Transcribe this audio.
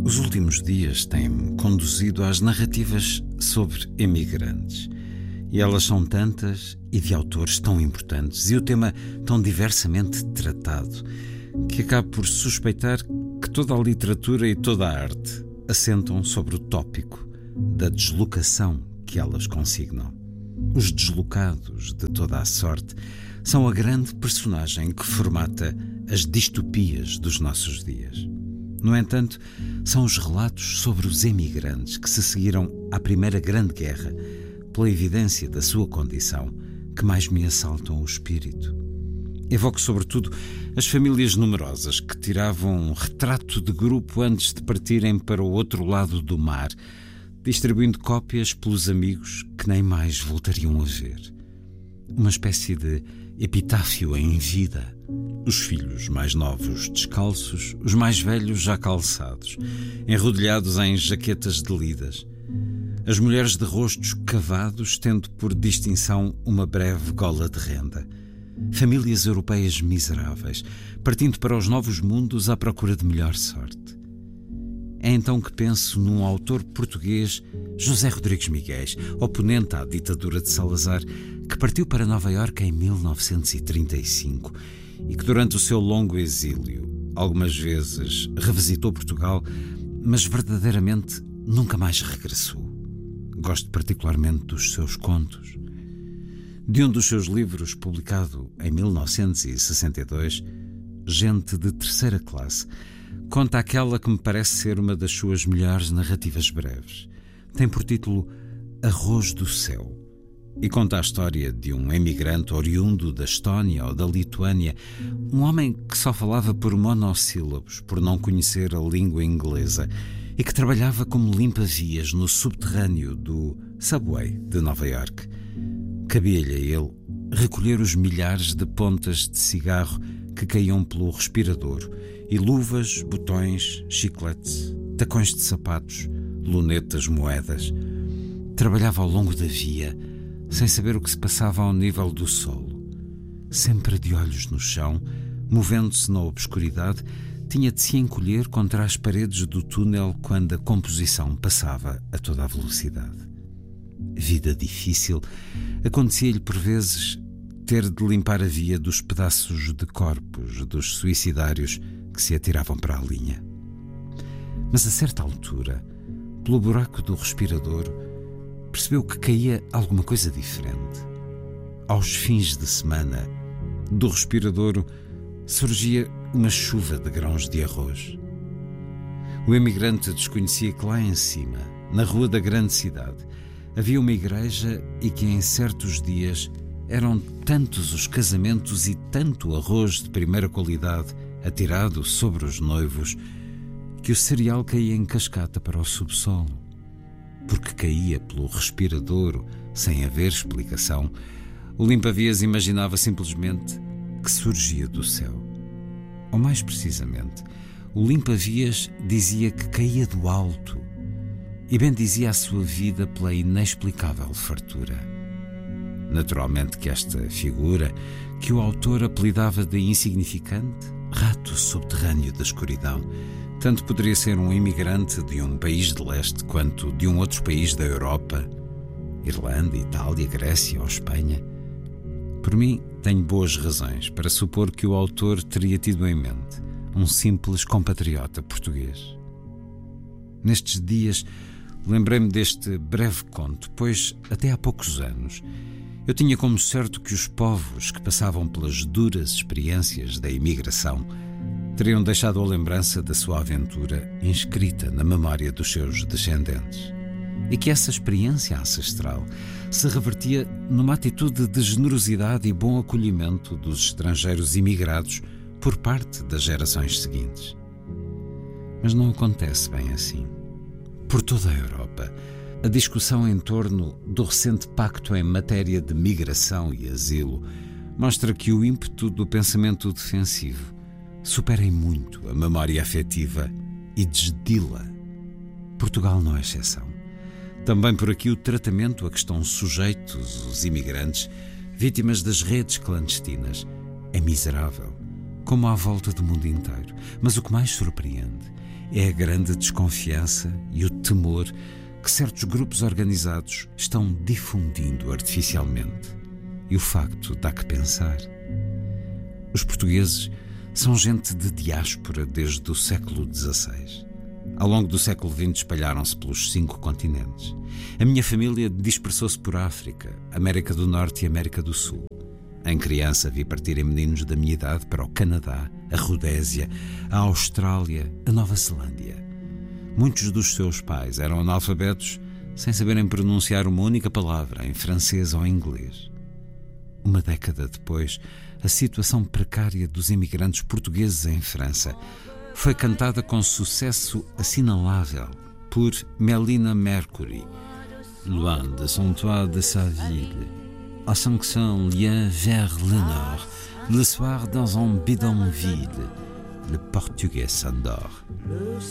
Os últimos dias têm-me conduzido às narrativas sobre emigrantes. E elas são tantas e de autores tão importantes e o tema tão diversamente tratado que acabo por suspeitar que toda a literatura e toda a arte assentam sobre o tópico da deslocação que elas consignam. Os deslocados de toda a sorte são a grande personagem que formata as distopias dos nossos dias. No entanto, são os relatos sobre os emigrantes que se seguiram à Primeira Grande Guerra, pela evidência da sua condição, que mais me assaltam o espírito. Evoco sobretudo as famílias numerosas que tiravam um retrato de grupo antes de partirem para o outro lado do mar, distribuindo cópias pelos amigos que nem mais voltariam a ver. Uma espécie de epitáfio em vida. Os filhos mais novos descalços, os mais velhos já calçados, enrodilhados em jaquetas de lidas. As mulheres de rostos cavados tendo por distinção uma breve gola de renda. Famílias europeias miseráveis, partindo para os novos mundos à procura de melhor sorte. É então que penso num autor português, José Rodrigues Miguéis, oponente à ditadura de Salazar, que partiu para Nova Iorque em 1935 e que durante o seu longo exílio, algumas vezes revisitou Portugal, mas verdadeiramente nunca mais regressou. Gosto particularmente dos seus contos. De um dos seus livros, publicado em 1962, Gente de Terceira Classe, conta aquela que me parece ser uma das suas melhores narrativas breves. Tem por título Arroz do Céu e conta a história de um emigrante oriundo da Estónia ou da Lituânia, um homem que só falava por monossílabos, por não conhecer a língua inglesa, e que trabalhava como limpa-vias no subterrâneo do Subway de Nova Iorque. Cabia-lhe a ele recolher os milhares de pontas de cigarro que caíam pelo respirador e luvas, botões, chicletes, tacões de sapatos, lunetas, moedas. Trabalhava ao longo da via, sem saber o que se passava ao nível do solo. Sempre de olhos no chão, movendo-se na obscuridade, tinha de se encolher contra as paredes do túnel quando a composição passava a toda a velocidade. Vida difícil, acontecia-lhe por vezes ter de limpar a via dos pedaços de corpos dos suicidários que se atiravam para a linha. Mas a certa altura, pelo buraco do respirador, percebeu que caía alguma coisa diferente. Aos fins de semana, do respiradouro surgia uma chuva de grãos de arroz. O emigrante desconhecia que lá em cima, na rua da grande cidade, havia uma igreja e que em certos dias eram tantos os casamentos e tanto arroz de primeira qualidade atirado sobre os noivos que o cereal caía em cascata para o subsolo. Porque caía pelo respiradouro sem haver explicação, o limpa-vias imaginava simplesmente que surgia do céu. Ou mais precisamente, o limpa-vias dizia que caía do alto e bendizia a sua vida pela inexplicável fartura. Naturalmente que esta figura, que o autor apelidava de insignificante, rato subterrâneo da escuridão, tanto poderia ser um imigrante de um país de leste quanto de um outro país da Europa, Irlanda, Itália, Grécia ou Espanha. Por mim, tenho boas razões para supor que o autor teria tido em mente um simples compatriota português. Nestes dias, lembrei-me deste breve conto, pois, até há poucos anos, eu tinha como certo que os povos que passavam pelas duras experiências da imigração teriam deixado a lembrança da sua aventura inscrita na memória dos seus descendentes, e que essa experiência ancestral se revertia numa atitude de generosidade e bom acolhimento dos estrangeiros imigrados por parte das gerações seguintes. Mas não acontece bem assim. Por toda a Europa, a discussão em torno do recente pacto em matéria de migração e asilo mostra que o ímpeto do pensamento defensivo supera em muito a memória afetiva e desdila. Portugal não é exceção. Também por aqui o tratamento a que estão sujeitos os imigrantes, vítimas das redes clandestinas, é miserável, como à volta do mundo inteiro. Mas o que mais surpreende é a grande desconfiança e o temor que certos grupos organizados estão difundindo artificialmente. E o facto dá que pensar. Os portugueses são gente de diáspora desde o século XVI. Ao longo do século XX espalharam-se pelos 5 continentes. A minha família dispersou-se por África, América do Norte e América do Sul. Em criança vi partirem meninos da minha idade para o Canadá, a Rodésia, a Austrália, a Nova Zelândia. Muitos dos seus pais eram analfabetos sem saberem pronunciar uma única palavra em francês ou em inglês. Uma década depois, a situação precária dos imigrantes portugueses em França foi cantada com sucesso assinalável por Melina Mercury. Loin de son toit de sa ville, à 500 lieues vers le nord, le soir dans un bidonville, le portugais s'endort.